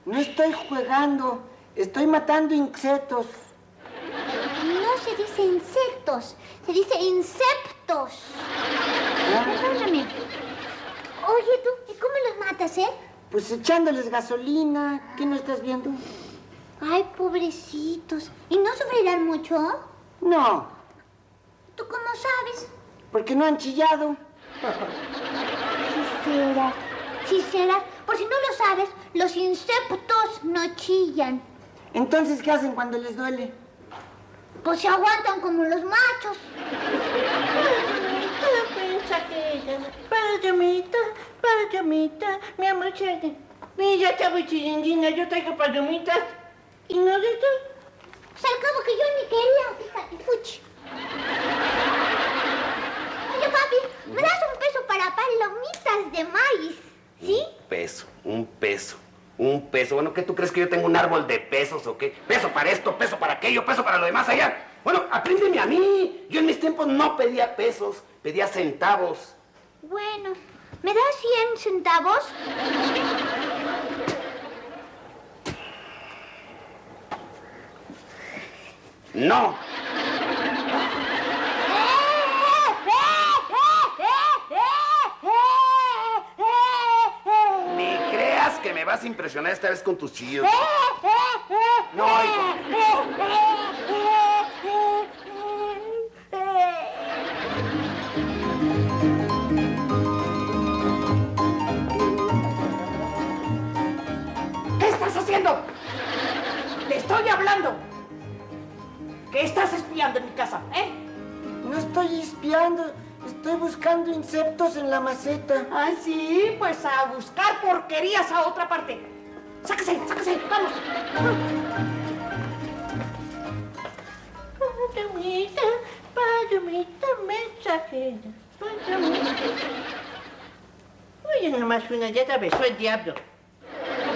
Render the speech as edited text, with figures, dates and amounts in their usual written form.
No estoy jugando, estoy matando insectos. No se dice insectos, se dice insectos. Perdóname. Oye, tú, ¿y cómo los matas, Pues echándoles gasolina. ¿Qué no estás viendo? Ay, pobrecitos. ¿Y no sufrirán mucho? No, ¿Tú cómo sabes? porque no han chillado. Sí será. Por si no lo sabes, los insectos no chillan. Entonces, ¿qué hacen cuando les duele? Pues se aguantan como los machos. Palomita, mi amor, mira, chavo chiringuina, yo traigo palomitas. ¿Y no de esto? Pues al cabo que yo ni quería, fíjate, fuchi. Oye, papi, ¿me das un peso para palomitas de maíz? ¿Sí? Un peso. Bueno, ¿qué tú crees que yo tengo un árbol de pesos o qué? Peso para esto, peso para aquello, peso para lo demás allá. Bueno, apréndeme a mí. Yo en mis tiempos no pedía pesos, pedía centavos. Bueno, ¿me das 100 centavos? No. Ni creas que me vas a impresionar esta vez con tus chillos. No, hijo. ¿Qué estás haciendo? ¡Te estoy hablando! ¿Qué estás espiando en mi casa, No estoy espiando, estoy buscando insectos en la maceta. Ah, sí, pues a buscar porquerías a otra parte. Sáquese, vamos. Palomita mensajera. Oye, nomás una, ya te besó el diablo.